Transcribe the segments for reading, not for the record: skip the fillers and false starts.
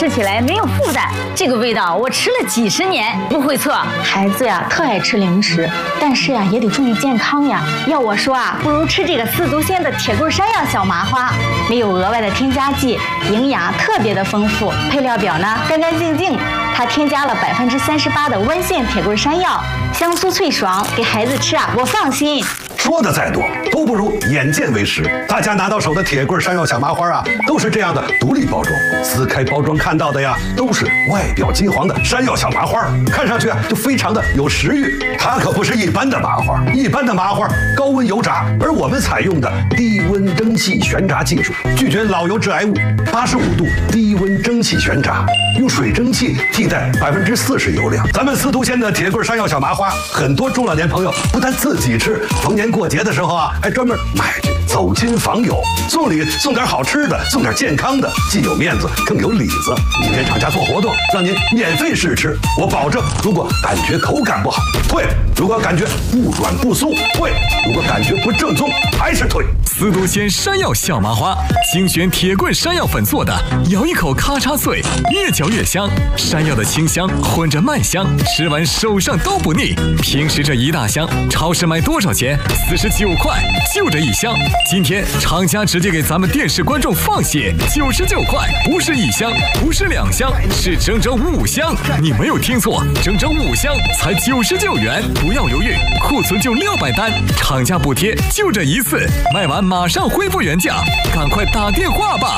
吃起来没有负担，这个味道我吃了几十年不会错。孩子呀，特爱吃零食，但是呀，也得注意健康呀。要我说啊，不如吃这个四足仙的铁棍山药小麻花，没有额外的添加剂，营养特别的丰富。配料表呢干干净净，它添加了38%的温县铁棍山药，香酥脆爽，给孩子吃啊，我放心。 说的再多都不如眼见为实。大家拿到手的铁棍山药小麻花啊，都是这样的独立包装，撕开包装看到的呀，都是外表金黄的山药小麻花，看上去啊就非常的有食欲。它可不是一般的麻花，一般的麻花高温油炸，而我们采用的低温蒸汽悬炸技术，拒绝老油致癌物，85度低温蒸汽悬炸，用水蒸气替代40%油量。咱们司徒县的铁棍山药小麻花，很多中老年朋友不但自己吃，逢年过节的时候啊，还专门买去走亲访友，送礼送点好吃的，送点健康的，既有面子更有里子。今天厂家做活动，让您免费试吃，我保证，如果感觉口感不好退，如果感觉不软不酥退，如果感觉不正宗还是退。 司徒县山药小麻花，精选铁棍山药粉做的，咬一口咔嚓脆，越嚼越香。山药的清香混着麦香，吃完手上都不腻。平时这一大箱，超市卖多少钱？49块，就这一箱。今天厂家直接给咱们电视观众放血，99块，不是一箱，不是2箱，是整整5箱。你没有听错，整整5箱才99元，不要犹豫，库存就600单，厂家补贴就这一次，卖完马上恢复原价，赶快打电话吧。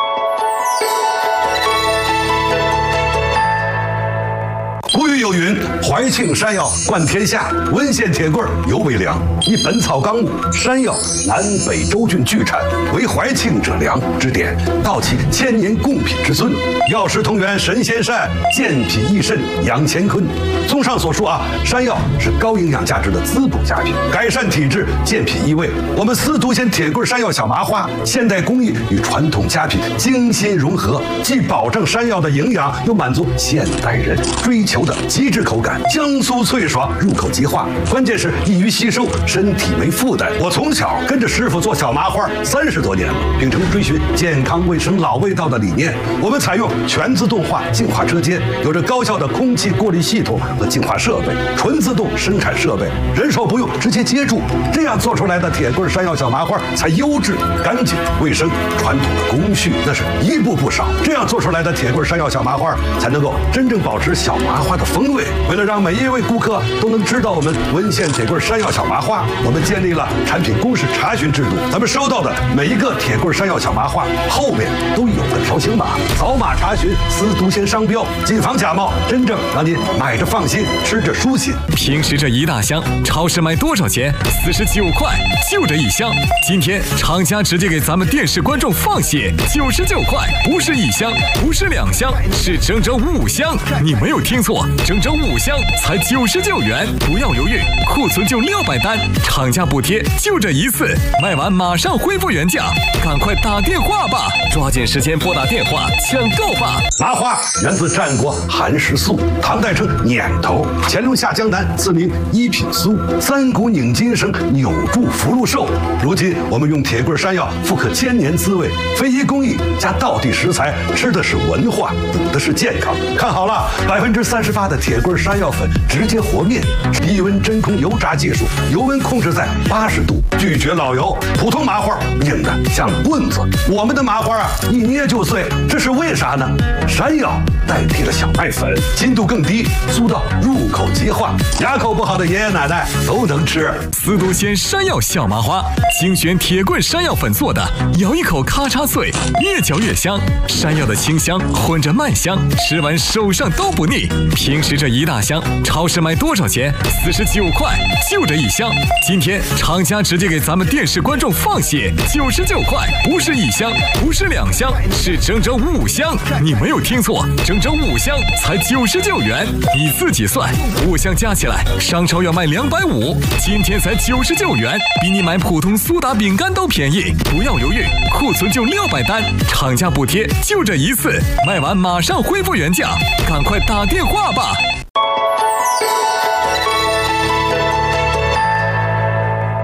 古语有云：怀庆山药冠天下，温县铁棍尤为良。依《本草纲目》，山药南北州郡聚产，为怀庆者良之典，道其千年贡品之尊。药食同源，神仙膳，健脾益肾，养乾坤。综上所述啊，山药是高营养价值的滋补佳品，改善体质，健脾益胃。我们司徒县铁棍山药小麻花，现代工艺与传统佳品精心融合，既保证山药的营养，又满足现代人追求的极致口感，香酥脆爽，入口即化。关键是易于吸收，身体没负担。我从小跟着师傅做小麻花30多年了，秉承追寻健康卫生老味道的理念，我们采用全自动化净化车间，有着高效的空气过滤系统和净化设备，纯自动生产设备，人手不用，直接接住。这样做出来的铁棍山药小麻花才优质、干净、卫生。传统的工序那是一步不少，这样做出来的铁棍山药小麻花才能够真正保持小麻花的风味。为了让每一位顾客都能知道我们温县铁棍山药小麻花，我们建立了产品公示查询制度。咱们收到的每一个铁棍山药小麻花后面都有个条形码，扫码查询司徒县商标，谨防假冒，真正让您买着放心，吃着舒心。 平时这一大箱，超市卖多少钱？49块，就这一箱。今天厂家直接给咱们电视观众放血，99块，不是1箱，不是2箱，是整整5箱。你没有听错，整整5箱才99元，不要犹豫，库存就600单，厂家补贴就这一次，卖完马上恢复原价，赶快打电话吧，抓紧时间拨打电话抢购吧。 麻花源自战国韩食素，唐代称碾头，乾隆下江南赐名一品酥，三股拧筋绳，扭住福禄寿。如今我们用铁棍山药复刻千年滋味，非遗工艺加道地食材，吃的是文化，补的是健康。看好了，38%的铁棍山药粉直接和面，低温真空油炸技术，油温控制在80度，拒绝老油。普通麻花硬的像棍子，我们的麻花啊一捏就碎，这是为啥呢？山药代替了小麦粉，筋度更低，酥到入口即化，牙口不好的爷爷奶奶都能吃。 司徒县山药小麻花，精选铁棍山药粉做的，咬一口咔嚓脆，越嚼越香。山药的清香混着麦香，吃完手上都不腻。平时这一大箱，超市卖多少钱？49块，就这一箱。今天厂家直接给咱们电视观众放血，99块，不是1箱，不是2箱，是整整5箱。你没有听错，整整5箱才99元，你自己算，5箱加起来，商超要卖250，今天才99元，比你买普通苏打饼干都便宜。不要犹豫，库存就600单，厂家补贴就这一次，卖完马上恢复原价，赶快打电话吧。 司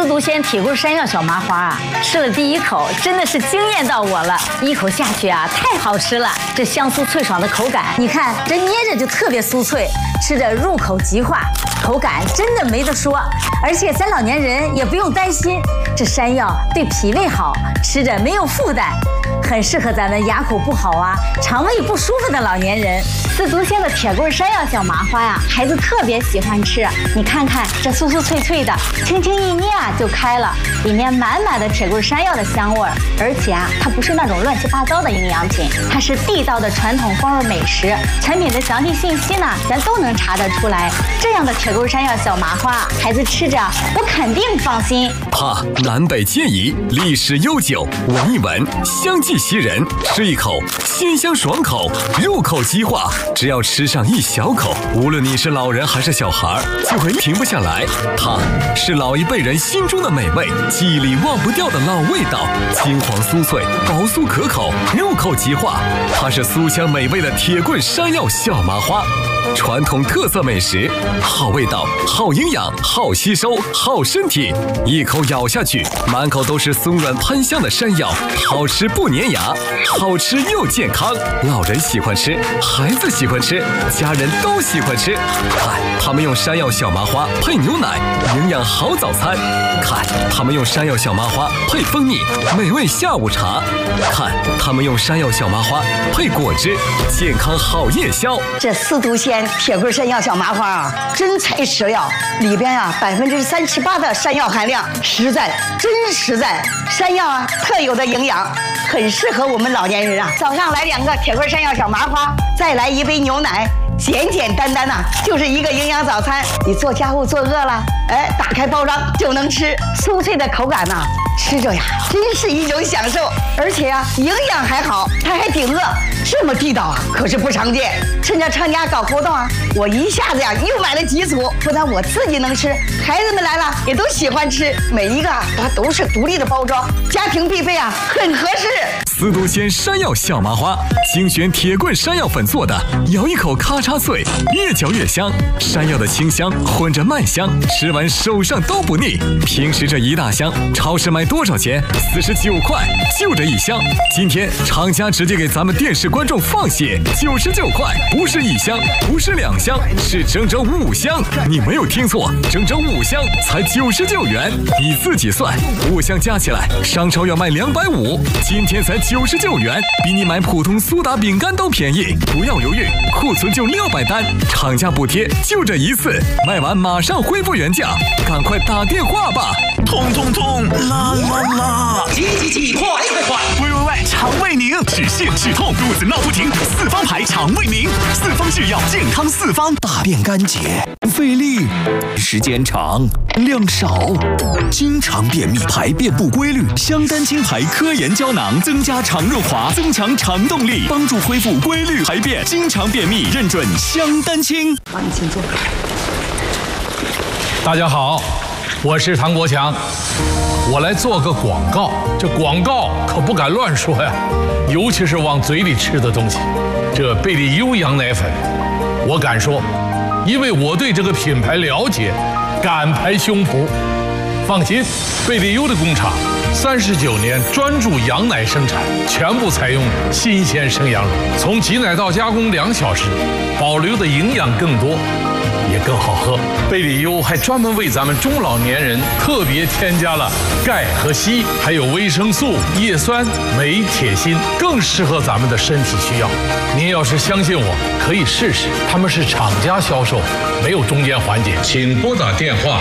四毒仙铁棍山药小麻花啊，吃了第一口真的是惊艳到我了，一口下去啊，太好吃了！这香酥脆爽的口感，你看这捏着就特别酥脆，吃着入口即化，口感真的没得说。而且咱老年人也不用担心，这山药对脾胃好，吃着没有负担，很适合咱们牙口不好啊、肠胃不舒服的老年人。四毒仙的铁棍山药小麻花呀，孩子特别喜欢吃。你看看这酥酥脆脆的，轻轻一捏啊就开了，里面满满的铁棍山药的香味儿。而且啊，它不是那种乱七八糟的营养品，它是地道的传统风味美食。产品的详细信息呢，咱都能查得出来。这样的铁棍山药小麻花，孩子吃着我肯定放心。 南北皆宜，历史悠久，闻一闻香气袭人，吃一口鲜香爽口，入口即化。只要吃上一小口，无论你是老人还是小孩，就会停不下来。它是老一辈人心中的美味，记忆里忘不掉的老味道，金黄酥脆，薄酥可口，入口即化。它是酥香美味的铁棍山药小麻花，传统特色美食，好味道，好营养，好吸收，好身体。一口咬下去，满口都是松软喷香的山药，好吃不粘牙，好吃又健康。老人喜欢吃，孩子喜欢吃，家人都喜欢吃。看，他们用山药小麻花配牛奶，营养好早餐。看，他们用山药小麻花配蜂蜜，美味下午茶。看，他们用山药小麻花配果汁，健康好夜宵。 这四毒仙铁棍山药小麻花啊，真材实料，里边啊38%的山药含量，实在，真实在。山药啊特有的营养，很适合我们老年人啊。早上来2个铁棍山药小麻花，再来1杯牛奶，简简单单呐，就是一个营养早餐。你做家务做饿了，打开包装就能吃，酥脆的口感呐，吃着呀真是一种享受。而且呀，营养还好，它还顶饿，这么地道啊，可是不常见。趁着厂家搞活动啊，我一下子呀又买了几组，不但我自己能吃，孩子们来了也都喜欢吃。每一个啊，它都是独立的包装，家庭必备啊，很合适。 四毒仙山药小麻花，精选铁棍山药粉做的，咬一口咔嚓脆，越嚼越香。山药的清香混着麦香，吃完手上都不腻。平时这一大箱，超市卖多少钱？49块，就这一箱。今天厂家直接给咱们电视观众放血，99块，不是1箱，不是2箱，是整整5箱。你没有听错，整整5箱才99元。你自己算，5箱加起来，商超要卖250，今天才99元，比你买普通苏打饼干都便宜。不要犹豫，库存就600单，厂家补贴就这一次，卖完马上恢复原价，赶快打电话吧！ 痛痛痛，啦啦啦！急，快！喂，肠胃宁，止泻止痛，肚子闹不停，四方牌肠胃宁，四方制药，健康四方，大便干结，费力，时间长，量少，经常便秘，排便不规律。香丹青牌科研胶囊增加肠润滑，增强肠动力，帮助恢复规律排便。经常便秘认准香丹青。 好，你请坐。 大家好，我是唐国强，我来做个广告。这广告可不敢乱说呀，尤其是往嘴里吃的东西。这贝利优羊奶粉，我敢说，因为我对这个品牌了解，敢拍胸脯。放心，贝利优的工厂39年专注羊奶生产，全部采用新鲜生羊乳，从挤奶到加工2小时，保留的营养更多，也更好喝。贝利优还专门为咱们中老年人特别添加了钙和硒，还有维生素、叶酸、镁、铁、锌，更适合咱们的身体需要。您要是相信我，可以试试，他们是厂家销售，没有中间环节。请拨打电话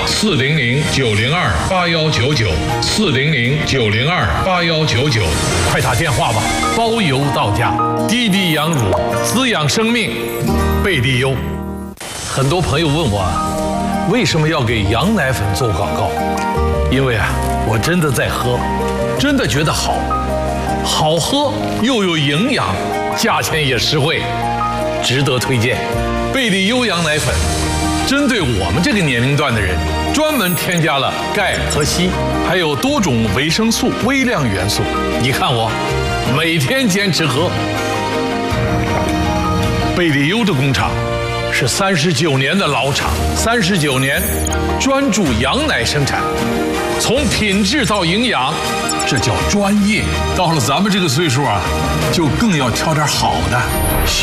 400-902-8199，400-902-8199，快打电话吧，包邮到家。滴滴羊乳，滋养生命，贝利优。很多朋友问我为什么要给羊奶粉做广告？因为我真的在喝，真的觉得好喝又有营养，价钱也实惠，值得推荐。贝利优羊奶粉针对我们这个年龄段的人，专门添加了钙和硒，还有多种维生素、微量元素。你看我每天坚持喝。贝利优的工厂是39年的老厂，39年专注羊奶生产，从品质到营养，这叫专业。到了咱们这个岁数啊，就更要挑点好的。